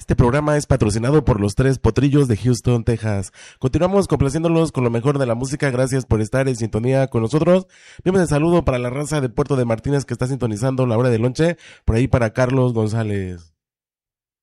Este programa es patrocinado por los Tres Potrillos de Houston, Texas. Continuamos complaciéndolos con lo mejor de la música. Gracias por estar en sintonía con nosotros. Bien, saludo para la raza de Puerto de Martínez que está sintonizando la hora de lonche. Por ahí para Carlos González.